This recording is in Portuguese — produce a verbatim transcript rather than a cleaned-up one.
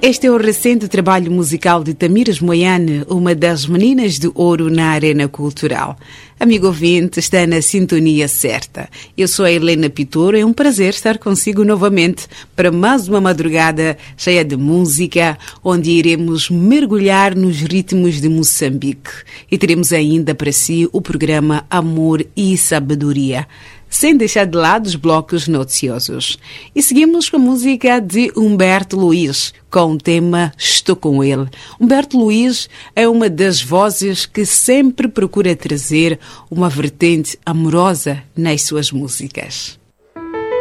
Este é o recente trabalho musical de Tamiras Moiane, uma das meninas de ouro na arena cultural. Amigo ouvinte, está na sintonia certa. Eu sou a Helena Pitoro, é um prazer estar consigo novamente para mais uma madrugada cheia de música, onde iremos mergulhar nos ritmos de Moçambique. E teremos ainda para si o programa Amor e Sabedoria, sem deixar de lado os blocos noticiosos. E seguimos com a música de Humberto Luiz, com o tema Estou Com Ele. Humberto Luiz é uma das vozes que sempre procura trazer uma vertente amorosa nas suas músicas.